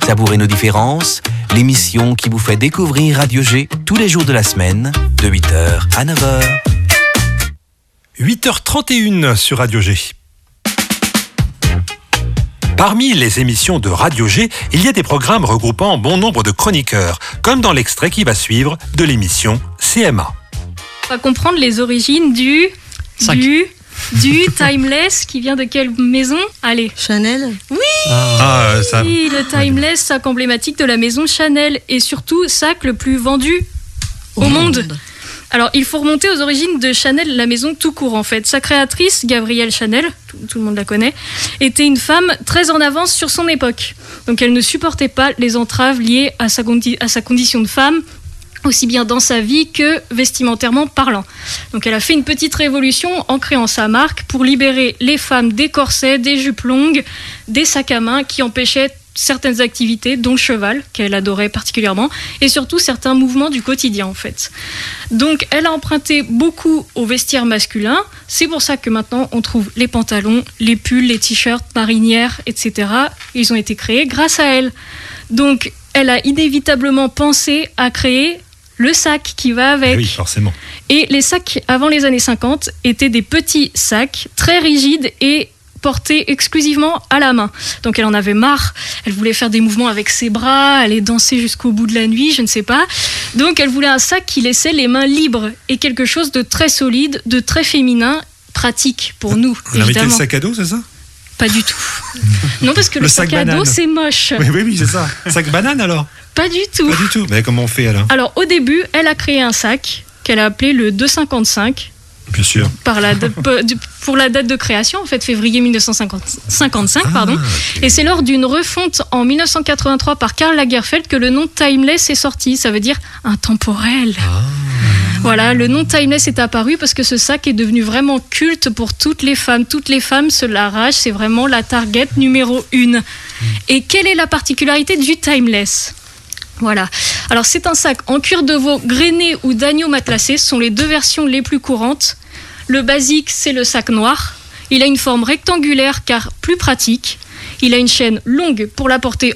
Savourez nos différences, l'émission qui vous fait découvrir Radio G tous les jours de la semaine, de 8h à 9h. 8h31 sur Radio G. Parmi les émissions de Radio G, il y a des programmes regroupant bon nombre de chroniqueurs, comme dans l'extrait qui va suivre de l'émission CMA. On va comprendre les origines du Timeless qui vient de quelle maison? Allez. Chanel. Oui, Ça... oui, le Timeless, sac emblématique de la maison Chanel et surtout sac le plus vendu au monde. Alors, il faut remonter aux origines de Chanel, la maison tout court en fait. Sa créatrice, Gabrielle Chanel, tout le monde la connaît, était une femme très en avance sur son époque. Donc, elle ne supportait pas les entraves liées à sa condition de femme, aussi bien dans sa vie que vestimentairement parlant. Donc, elle a fait une petite révolution en créant sa marque pour libérer les femmes des corsets, des jupes longues, des sacs à main qui empêchaient certaines activités, dont le cheval, qu'elle adorait particulièrement, et surtout certains mouvements du quotidien, en fait. Donc, elle a emprunté beaucoup au vestiaire masculin. C'est pour ça que maintenant, on trouve les pantalons, les pulls, les t-shirts, marinières, etc. Ils ont été créés grâce à elle. Donc, elle a inévitablement pensé à créer le sac qui va avec. Oui, forcément. Et les sacs, avant les années 50, étaient des petits sacs très rigides et portés exclusivement à la main. Donc elle en avait marre, elle voulait faire des mouvements avec ses bras, aller danser jusqu'au bout de la nuit, je ne sais pas. Donc elle voulait un sac qui laissait les mains libres et quelque chose de très solide, de très féminin, pratique pour nous, Vous invitez évidemment. le sac à dos, c'est ça? Pas du tout. Non, parce que le sac à dos, c'est moche. Oui, c'est ça. Sac banane alors? Pas du tout. Pas du tout. Mais comment on fait alors? Alors au début, elle a créé un sac qu'elle a appelé le 255. Bien sûr. Pour la date de création, en fait, février 1955, pardon. Okay. Et c'est lors d'une refonte en 1983 par Karl Lagerfeld que le nom Timeless est sorti. Ça veut dire intemporel. Voilà, le nom Timeless est apparu parce que ce sac est devenu vraiment culte pour toutes les femmes. Toutes les femmes se l'arrachent, c'est vraiment la target numéro 1. Et quelle est la particularité du Timeless ? Voilà. Alors, c'est un sac en cuir de veau grainé ou d'agneau matelassé. Ce sont les deux versions les plus courantes. Le basique, c'est le sac noir. Il a une forme rectangulaire car plus pratique. Il a une chaîne longue pour le porter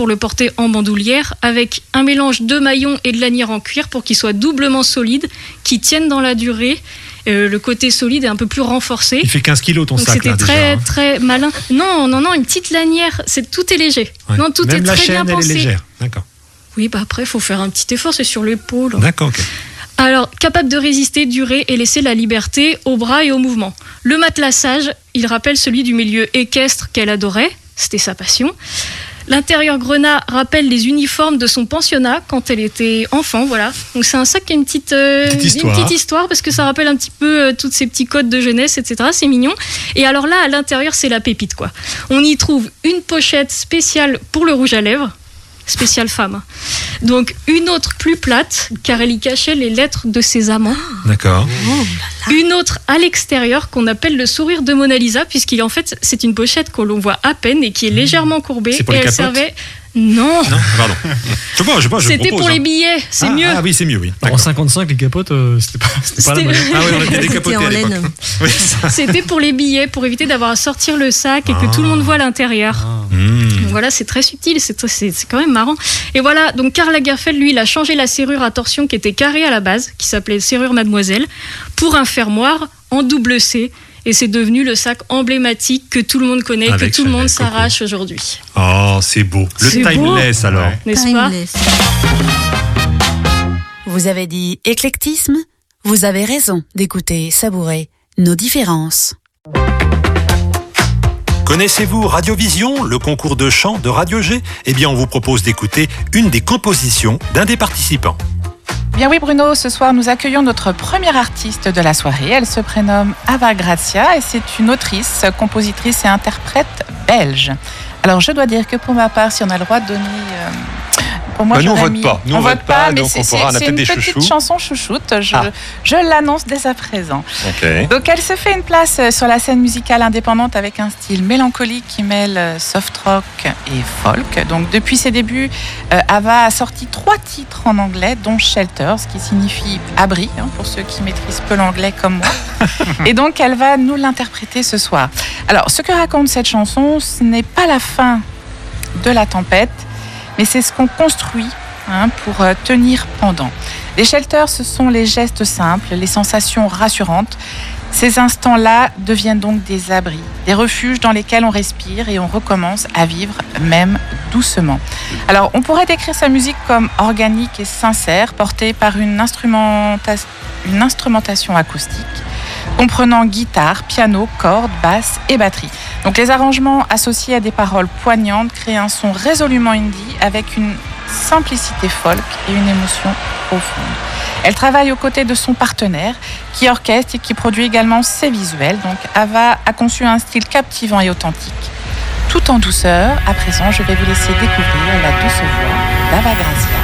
en bandoulière avec un mélange de maillons et de lanières en cuir pour qu'il soit doublement solide, qui tienne dans la durée. Le côté solide est un peu plus renforcé. Il fait 15 kilos ton donc sac. C'était là, très, déjà, très malin. Non, une petite lanière. Tout est léger. Ouais. Non, tout Même est très chaîne, bien pensé. Elle est légère. D'accord. Oui, après, il faut faire un petit effort, c'est sur l'épaule. D'accord, ok. Alors, capable de résister, durer et laisser la liberté aux bras et aux mouvements. Le matelassage, il rappelle celui du milieu équestre qu'elle adorait, c'était sa passion. L'intérieur grenat rappelle les uniformes de son pensionnat quand elle était enfant, voilà. Donc c'est un sac qui a une petite histoire parce que ça rappelle un petit peu tous ces petits codes de jeunesse, etc. C'est mignon. Et alors là, à l'intérieur, c'est la pépite, quoi. On y trouve une pochette spéciale pour le rouge à lèvres, spéciale femme. Donc une autre plus plate, car elle y cachait les lettres de ses amants. D'accord. Une autre à l'extérieur qu'on appelle le sourire de Mona Lisa, puisqu'il en fait c'est une pochette qu'on l'on voit à peine et qui est légèrement courbée. C'est pour et les elle capotes servait. Non, pardon. Je sais pas, c'était pour les billets, c'est mieux. Ah oui, c'est mieux, oui. En 55, les capotes, c'était pas la moyenne. Ah oui, on était décapotés à l'époque. Oui, c'était pour les billets, pour éviter d'avoir à sortir le sac et que tout le monde voit l'intérieur. Donc voilà, c'est très subtil, c'est quand même marrant. Et voilà, donc Karl Lagerfeld, lui, il a changé la serrure à torsion qui était carrée à la base, qui s'appelait serrure Mademoiselle, pour un fermoir en double C. Et c'est devenu le sac emblématique que tout le monde connaît, que tout le monde s'arrache aujourd'hui. Oh, c'est beau. Le Timeless, alors. Ouais. N'est-ce pas ? Vous avez dit éclectisme ? Vous avez raison d'écouter, savourer nos différences. Connaissez-vous Radiovision, le concours de chant de Radio G ? Eh bien, on vous propose d'écouter une des compositions d'un des participants. Bien oui Bruno, ce soir nous accueillons notre première artiste de la soirée. Elle se prénomme Ava Grazia et c'est une autrice, compositrice et interprète belge. Alors je dois dire que pour ma part, si on a le droit de donner... Pour moi, nous on vote pas. Nous on vote pas, mais donc c'est une petite chanson chouchoute. Je l'annonce dès à présent. Okay. Donc elle se fait une place sur la scène musicale indépendante avec un style mélancolique qui mêle soft rock et folk. Donc depuis ses débuts, Ava a sorti 3 titres en anglais, dont Shelters, qui signifie abri, pour ceux qui maîtrisent peu l'anglais comme moi. Et donc elle va nous l'interpréter ce soir. Alors ce que raconte cette chanson, ce n'est pas la fin de la tempête, mais c'est ce qu'on construit pour tenir pendant. Les shelters, ce sont les gestes simples, les sensations rassurantes. Ces instants-là deviennent donc des abris, des refuges dans lesquels on respire et on recommence à vivre, même doucement. Alors, on pourrait décrire sa musique comme organique et sincère, portée par une instrumentation acoustique, comprenant guitare, piano, cordes, basse et batterie. Donc, les arrangements associés à des paroles poignantes créent un son résolument indie avec une simplicité folk et une émotion profonde. Elle travaille aux côtés de son partenaire qui orchestre et qui produit également ses visuels. Donc Ava a conçu un style captivant et authentique, tout en douceur. À présent, je vais vous laisser découvrir la douce voix d'Ava Gracia.